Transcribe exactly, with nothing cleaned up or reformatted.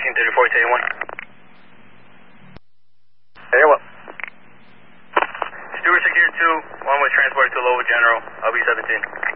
seventeen thirty-four to A one. Hey, what? Stewart six zero two, one was transported to Louisville General, L B seventeen.